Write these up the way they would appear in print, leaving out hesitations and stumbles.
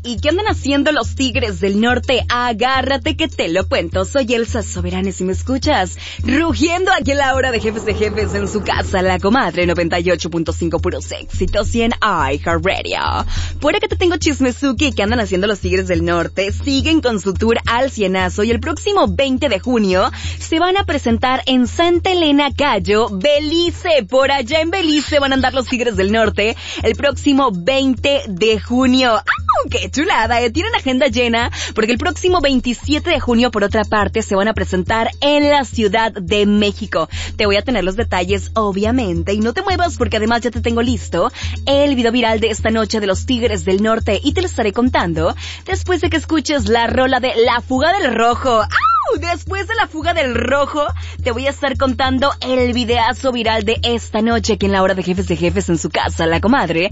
¿Y qué andan haciendo los Tigres del Norte? Agárrate que te lo cuento. Soy Elsa Soberana, si me escuchas. Rugiendo aquí en la hora de jefes en su casa, La Comadre 98.5 puros éxitos y en iHeartRadio. Por acá te tengo chismesuki. ¿Qué andan haciendo los Tigres del Norte? Siguen con su tour al Cienazo y el próximo 20 de junio se van a presentar en Santa Elena Cayo, Belice. Por allá en Belice van a andar los Tigres del Norte el próximo 20 de junio. ¡Ah, qué chulada! Tienen agenda llena porque el próximo 27 de junio, por otra parte, se van a presentar en la Ciudad de México. Te voy a tener los detalles, obviamente, y no te muevas porque además ya te tengo listo el video viral de esta noche de los Tigres del Norte y te lo estaré contando después de que escuches la rola de La Fuga del Rojo. ¡Ah! Después de La Fuga del Rojo, te voy a estar contando el videazo viral de esta noche aquí en la hora de jefes en su casa, La Comadre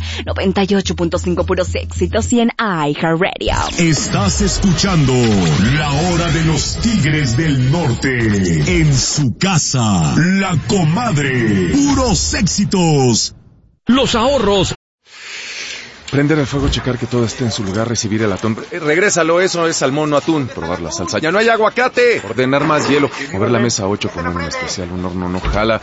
98.5 puros éxitos y en iHeartRadio. Estás escuchando La Hora de los Tigres del Norte en su casa, La Comadre, puros éxitos. Los ahorros. Prender el fuego, checar que todo esté en su lugar, recibir el atún. Regrésalo, eso es salmón, no atún. Probar la salsa. ¡Ya no hay aguacate! Ordenar más hielo. Mover la mesa 8, poner un especial, un horno no jala.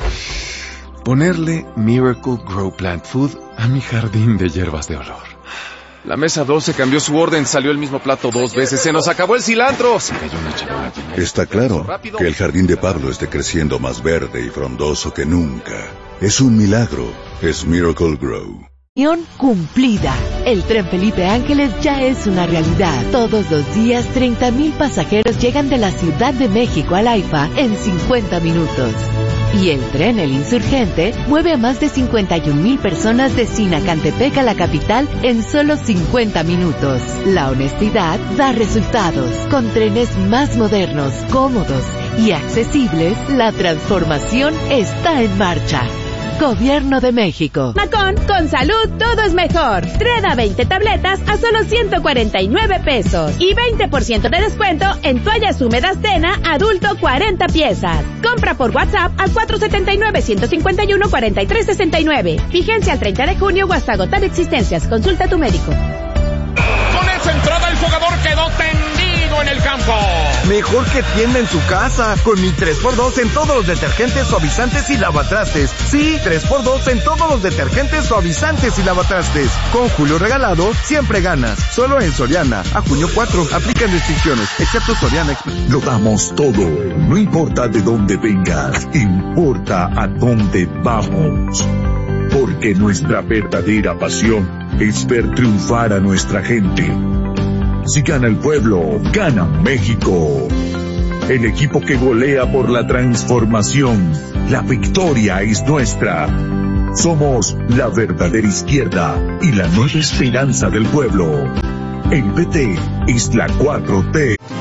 Ponerle Miracle Grow Plant Food a mi jardín de hierbas de olor. La mesa 12 cambió su orden, salió el mismo plato 2 veces. ¡Se nos acabó el cilantro! Se cayó una charola. Está claro que el jardín de Pablo esté creciendo más verde y frondoso que nunca. Es un milagro. Es Miracle Grow. Cumplida. El tren Felipe Ángeles ya es una realidad. Todos los días 30,000 pasajeros llegan de la Ciudad de México al AIFA en 50 minutos. Y el tren El Insurgente mueve a más de 51,000 personas de Sinacantepec a la capital en solo 50 minutos. La honestidad da resultados. Con trenes más modernos, cómodos y accesibles, la transformación está en marcha. Gobierno de México. Macón, con salud todo es mejor. Trena 20 tabletas a solo 149 pesos. Y 20% de descuento en toallas húmedas Tena adulto 40 piezas. Compra por WhatsApp al 479-151-4369. Vigencia al 30 de junio o hasta agotar existencias. Consulta a tu médico. Con esa entrada el jugador quedó tendido en el campo. Mejor que tienda en su casa, con mi 3x2 en todos los detergentes, suavizantes y lavatrastes. Sí, 3x2 en todos los detergentes, suavizantes y lavatrastes. Con Julio regalado, siempre ganas. Solo en Soriana. A junio 4, aplican restricciones, excepto Soriana Express. Lo damos todo, no importa de dónde vengas, importa a dónde vamos. Porque nuestra verdadera pasión es ver triunfar a nuestra gente. Si gana el pueblo, gana México. El equipo que golea por la transformación. La victoria es nuestra. Somos la verdadera izquierda y la nueva esperanza del pueblo. El PT es la 4T.